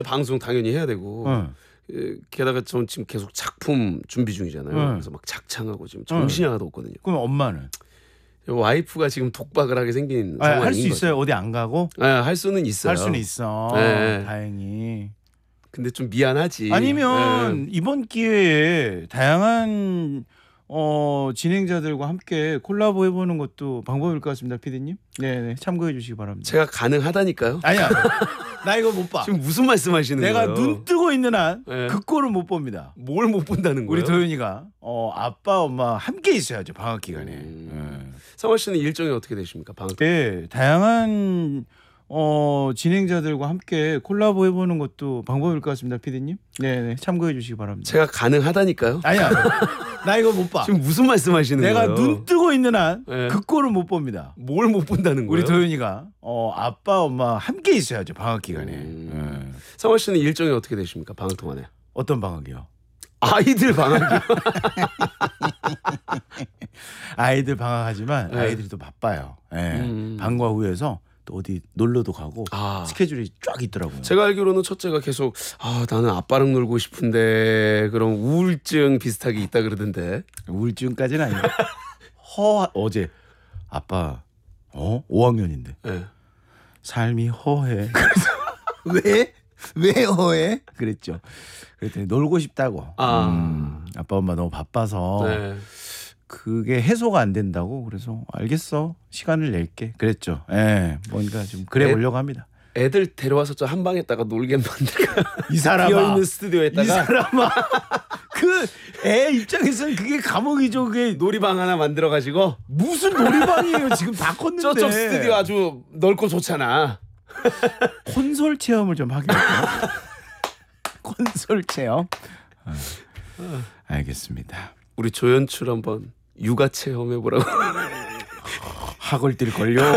방송 당연히 해야 되고 응. 게다가 전 지금 계속 작품 준비 중이잖아요. 응. 그래서 막 작창하고 지금 정신이 하나도 없거든요. 그럼 엄마는? 와이프가 지금 독박을 하게 생긴 상황인 할 수 거죠. 있어요? 어디 안 가고? 할 수는 있어요. 할 수는 있어. 네. 다행히. 근데 좀 미안하지. 아니면 이번 기회에 다양한 진행자들과 함께 콜라보 해보는 것도 방법일 것 같습니다, PD님. 네네, 참고해 주시기 바랍니다. 제가 가능하다니까요. 아니야, 나 이거 못 봐. 지금 무슨 말씀하시는 내가 거예요? 눈 뜨고 있는 한 네. 그 꼴을 못 봅니다. 뭘 못 본다는 거예요? 우리 도윤이가 아빠 엄마 함께 있어야죠, 방학 기간에. 성화 씨는 일정이 어떻게 되십니까? 방학 때? 네, 다양한 진행자들과 함께 콜라보 해보는 것도 방법일 것 같습니다, PD님. 네네, 참고해 주시기 바랍니다. 제가 가능하다니까요. 아니야, 나 이거 못 봐. 지금 무슨 말씀하시는 내가 거예요? 눈 뜨고 있는 한 그 네. 꼴을 못 봅니다. 뭘 못 본다는 거예요? 우리 도윤이가 아빠 엄마 함께 있어야죠, 방학 기간에. 성화 씨는 일정이 어떻게 되십니까? 방학 동안에? 어떤 방학이요? 아이들 방학이요. 아이들 방학하지만 네. 아이들이 또 바빠요. 예. 음. 방과 후에서 또 어디 놀러도 가고 스케줄이 쫙 있더라고요. 제가 알기로는 첫째가 계속 나는 아빠랑 놀고 싶은데 그런 우울증 비슷하게 있다 그러던데. 우울증까지는 아니고 어제 아빠 5학년인데 네. 삶이 허해. 그래서 왜 허해? 그랬죠. 그랬더니 놀고 싶다고. 아빠 엄마 너무 바빠서 네. 그게 해소가 안 된다고. 그래서 알겠어, 시간을 낼게 그랬죠. 예, 뭔가 좀 그래 보려고 합니다. 애들 데려와서 저 한 방에다가 놀게 만들까? 이 사람아, 비어있는 스튜디오에다가 이 사람아, 그 애 입장에서는 그게 감옥이죠. 그게 놀이방 하나 만들어가지고 무슨 놀이방이에요. 지금 다 컸는데. 저쪽 스튜디오 아주 넓고 좋잖아. 콘솔 체험을 좀 하겠어요. 콘솔 체험. 알겠습니다. 우리 조연출 한번 육아 체험해보라고. 학을 뛸 걸요.